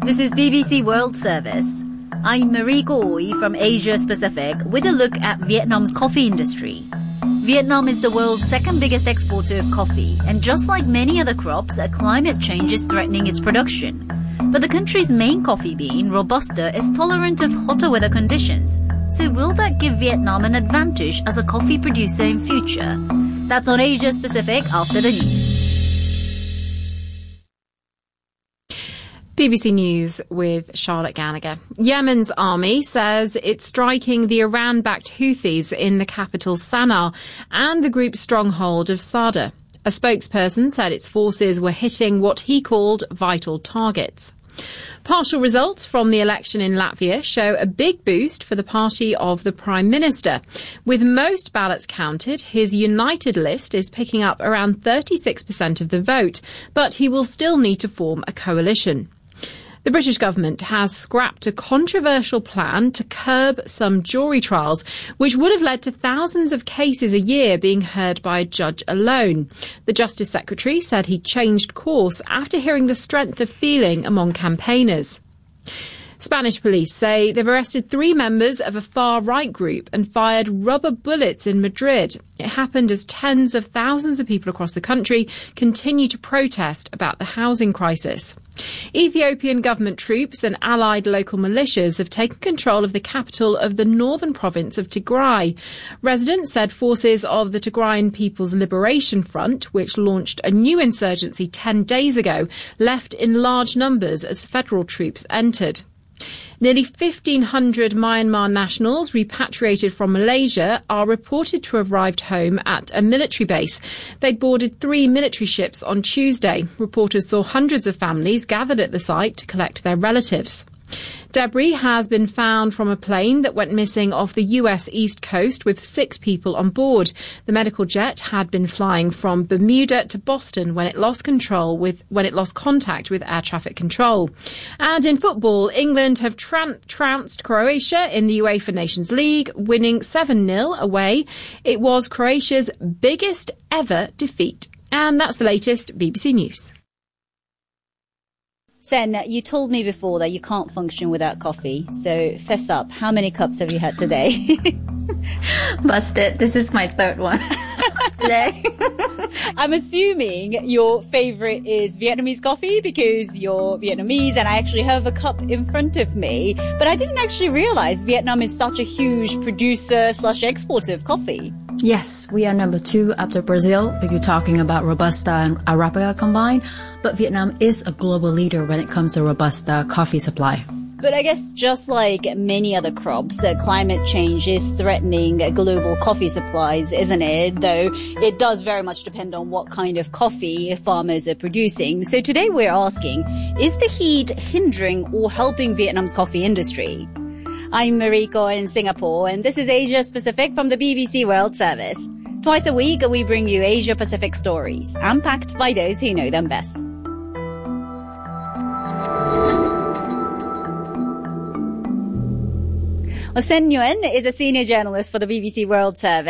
This is BBC World Service. I'm Mariko Oi from Asia Pacific with a look at Vietnam's coffee industry. Vietnam is the world's second biggest exporter of coffee, and just like many other crops, climate change is threatening its production. But the country's main coffee bean, Robusta, is tolerant of hotter weather conditions. So will that give Vietnam an advantage as a coffee producer in future? That's on Asia Pacific after the news. BBC News with Charlotte Gallagher. Yemen's army says it's striking the Iran-backed Houthis in the capital Sana'a and the group's stronghold of Sada. A spokesperson said its forces were hitting what he called vital targets. Partial results from the election in Latvia show a big boost for the party of the Prime Minister. With most ballots counted, his United list is picking up around 36% of the vote, but he will still need to form a coalition. The British government has scrapped a controversial plan to curb some jury trials, which would have led to thousands of cases a year being heard by a judge alone. The Justice Secretary said he changed course after hearing the strength of feeling among campaigners. Spanish police say they've arrested 3 members of a far-right group and fired rubber bullets in Madrid. It happened as tens of thousands of people across the country continue to protest about the housing crisis. Ethiopian government troops and allied local militias have taken control of the capital of the northern province of Tigray. Residents said forces of the Tigrayan People's Liberation Front, which launched a new insurgency 10 days ago, left in large numbers as federal troops entered. Nearly 1,500 Myanmar nationals repatriated from Malaysia are reported to have arrived home at a military base. They'd boarded 3 military ships on Tuesday. Reporters saw hundreds of families gathered at the site to collect their relatives. Debris has been found from a plane that went missing off the US East Coast with 6 people on board. The medical jet had been flying from Bermuda to Boston when it lost contact with air traffic control. And in football, England have trounced Croatia in the UEFA Nations League, winning 7-0 away. It was Croatia's biggest ever defeat. And that's the latest BBC News. Sen, you told me before that you can't function without coffee. So, fess up, how many cups have you had today? Busted. This is my 3rd one today. I'm assuming your favorite is Vietnamese coffee because you're Vietnamese and I actually have a cup in front of me. But I didn't actually realize Vietnam is such a huge producer/exporter of coffee. Yes, we are number 2 after Brazil, if you're talking about Robusta and Arabica combined. But Vietnam is a global leader when it comes to Robusta coffee supply. But I guess just like many other crops, climate change is threatening global coffee supplies, isn't it? Though it does very much depend on what kind of coffee farmers are producing. So today we're asking, is the heat hindering or helping Vietnam's coffee industry? I'm Mariko in Singapore, and this is Asia Pacific from the BBC World Service. Twice a week, we bring you Asia Pacific stories, unpacked by those who know them best. Sen Nguyen is a senior journalist for the BBC World Service.